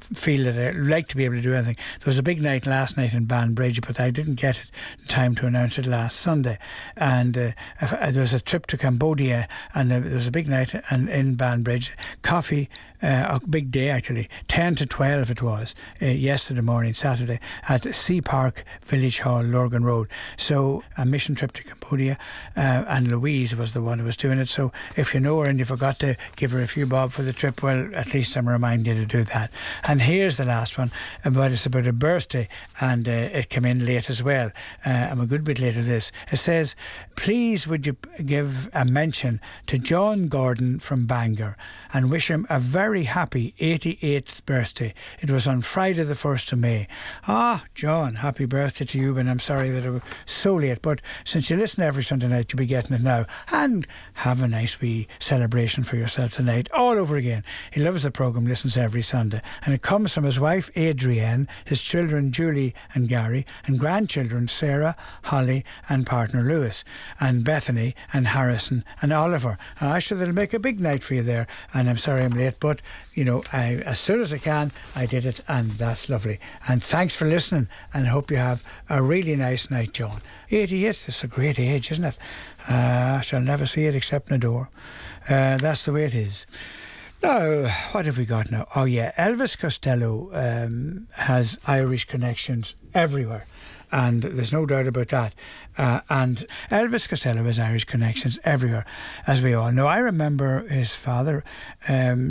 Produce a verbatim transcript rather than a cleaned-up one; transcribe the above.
feel that I'd like to be able to do anything. There was a big night last night in Banbridge, but I didn't get it in time to announce it last Sunday. And uh, there was a trip to Cambodia, and there was a big night in, in Banbridge. Coffee, uh, a big day actually, ten to twelve it was, uh, yesterday morning, Saturday, at Sea Park Village Hall, Lurgan Road. So a mission trip to Cambodia, uh, and Louise was the one who was doing it. So if you know her and you forgot to give her a few bob for the trip, well, at least I'm reminding you to do that. And here's the last one, but it's about a birthday, and uh, it came in late as well. Uh, I'm a good bit late of this. It says, please would you give a mention to John Gordon from Bangor and wish him a very happy eighty-eighth birthday. It was on Friday the first of May. Ah, John, happy birthday to you, and I'm sorry that it was so late, but since you listen every Sunday night, you'll be getting it now. And have a nice wee celebration for yourself tonight, all over again. He loves the programme, listens every Sunday, and it comes from his wife Adrienne, his children Julie and Gary, and grandchildren Sarah, Holly and partner Lewis, and Bethany and Harrison and Oliver. Ah, sure, they'll make a big night for you there, and I'm sorry I'm late, but you know, I, as soon as I can, I did it, and that's lovely. And thanks for listening, and I hope you have a really nice night, John. eighty-eight, that's a great age, isn't it? Uh, I shall never see it except in a door. Uh, that's the way it is. Now, what have we got now? Oh yeah, Elvis Costello um, has Irish connections everywhere, and there's no doubt about that. Uh, and Elvis Costello has Irish connections everywhere, as we all know. I remember his father um,